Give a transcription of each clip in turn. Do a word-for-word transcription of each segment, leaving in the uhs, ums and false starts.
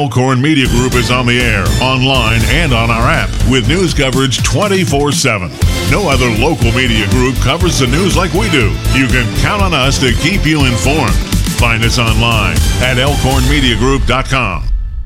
Elkhorn Media Group is on the air, online, and on our app with news coverage twenty-four seven. No other local media group covers the news like we do. You can count on us to keep you informed. Find us online at elkhorn media group dot com.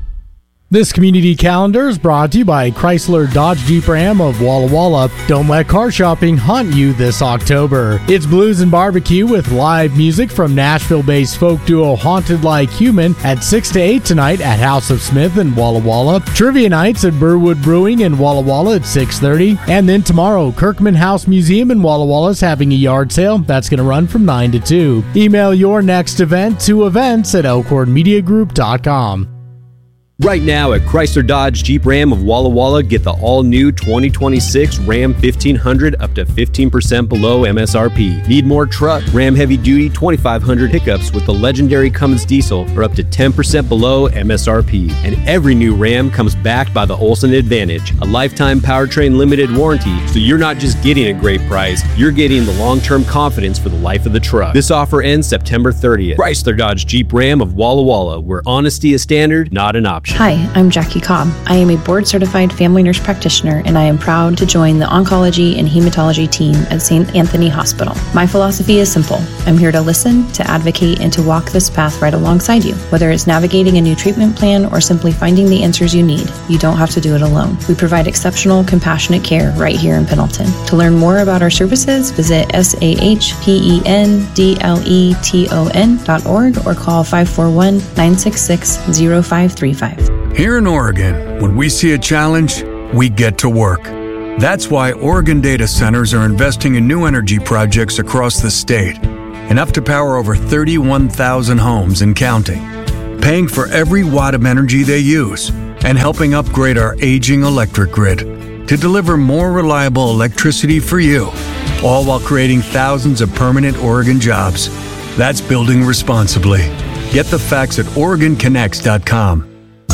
This community calendar is brought to you by Chrysler Dodge Jeep Ram of Walla Walla. Don't let car shopping haunt you this October. It's Blues and Barbecue with live music from Nashville-based folk duo Haunted Like Human at six to eight tonight at House of Smith in Walla Walla. Trivia nights at Burwood Brewing in Walla Walla at six thirty. And then tomorrow, Kirkman House Museum in Walla Walla is having a yard sale. That's going to run from nine to two. Email your next event to events at elkhorn media group dot com. Right now at Chrysler Dodge Jeep Ram of Walla Walla, get the all-new twenty twenty-six Ram fifteen hundred up to fifteen percent below M S R P. Need more truck? Ram Heavy Duty twenty-five hundred pickups with the legendary Cummins diesel are up to ten percent below M S R P. And every new Ram comes backed by the Olson Advantage, a lifetime powertrain limited warranty, so you're not just getting a great price, you're getting the long-term confidence for the life of the truck. This offer ends September thirtieth. Chrysler Dodge Jeep Ram of Walla Walla, where honesty is standard, not an option. Hi, I'm Jackie Cobb. I am a board-certified family nurse practitioner, and I am proud to join the oncology and hematology team at Saint Anthony Hospital. My philosophy is simple. I'm here to listen, to advocate, and to walk this path right alongside you. Whether it's navigating a new treatment plan or simply finding the answers you need, you don't have to do it alone. We provide exceptional, compassionate care right here in Pendleton. To learn more about our services, visit S A H P E N D L E T O N dot org or call five four one, nine six six, zero five three five. Here in Oregon, when we see a challenge, we get to work. That's why Oregon data centers are investing in new energy projects across the state, enough to power over thirty-one thousand homes and counting, paying for every watt of energy they use, and helping upgrade our aging electric grid to deliver more reliable electricity for you, all while creating thousands of permanent Oregon jobs. That's building responsibly. Get the facts at oregon connects dot com.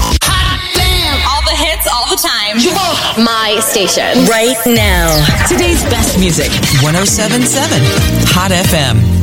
All the time. My station. Right now. Today's best music. one oh seven point seven Hot F M.